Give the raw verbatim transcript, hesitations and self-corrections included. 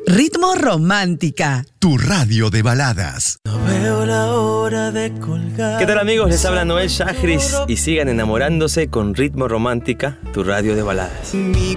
Ritmo Romántica, tu radio de baladas. No veo la hora de colgar. ¿Qué tal, amigos? Les habla Noel Shahriz y sigan enamorándose con Ritmo Romántica, tu radio de baladas. Mi